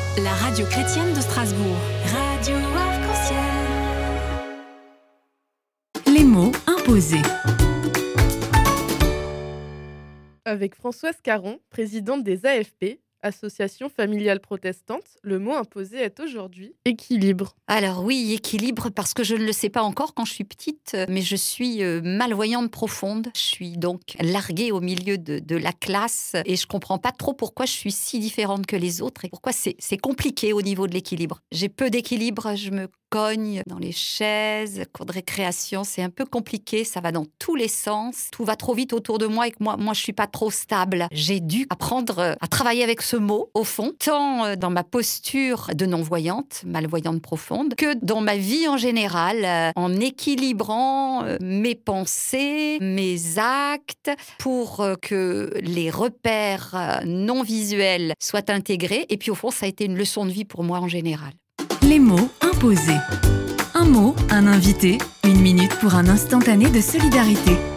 La radio chrétienne de Strasbourg. Radio Arc-en-Ciel. Les mots imposés. Avec Françoise Caron, présidente des AFP, Association familiale protestante, le mot imposé est aujourd'hui équilibre. Alors oui, équilibre, parce que je ne le sais pas encore quand je suis petite, mais je suis malvoyante profonde. Je suis donc larguée au milieu de la classe et je comprends pas trop pourquoi je suis si différente que les autres et pourquoi c'est compliqué au niveau de l'équilibre. J'ai peu d'équilibre, je me cogne dans les chaises, cours de récréation, c'est un peu compliqué, ça va dans tous les sens, tout va trop vite autour de moi et que moi je suis pas trop stable. J'ai dû apprendre à travailler avec ce mot, au fond, tant dans ma posture de non-voyante, malvoyante profonde, que dans ma vie en général, en équilibrant mes pensées, mes actes, pour que les repères non visuels soient intégrés. Et puis au fond, ça a été une leçon de vie pour moi en général. Les mots imposés. Un mot, un invité, 1 minute pour un instantané de solidarité.